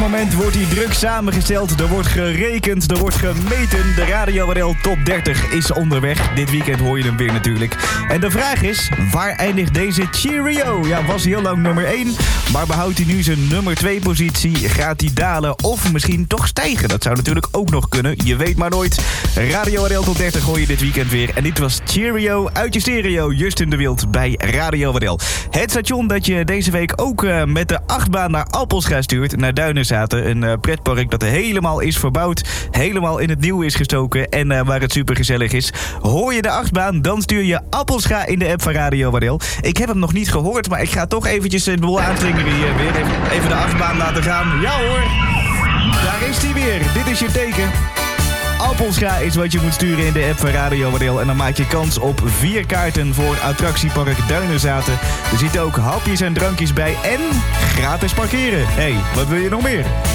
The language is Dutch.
moment wordt hij druk samengesteld. Er wordt gerekend, er wordt gemeten. De Radio RL Top 30 is onderweg. Dit weekend hoor je hem weer natuurlijk. En de vraag is, waar eindigt deze Cheerio? Ja, was heel lang nummer 1. Maar behoudt hij nu zijn nummer 2 positie? Gaat hij dalen of misschien toch stijgen? Dat zou natuurlijk ook nog kunnen. Je weet maar nooit. Radio RL Top 30 hoor je dit weekend weer. En dit was Cheerio uit je stereo. Justin de Wild bij Radio RL. Het station dat je deze week ook met de achtbaan naar Appelscha stuurt. Naar Duinenzaten. Een pretpark dat helemaal is verbouwd. Helemaal in het nieuw is gestoken. En waar het supergezellig is. Hoor je de achtbaan, dan stuur je Appelscha in de app van Radio RL. Ik heb hem nog niet gehoord, maar ik ga toch eventjes de boel aanslingeren hier weer. Even de achtbaan laten gaan. Ja hoor, daar is hij weer. Dit is je teken. Appelscha is wat je moet sturen in de app van Radio RL. En dan maak je kans op 4 kaarten voor attractiepark Duinenzaten. Er zitten ook hapjes en drankjes bij en gratis parkeren. Hé, wat wil je nog meer?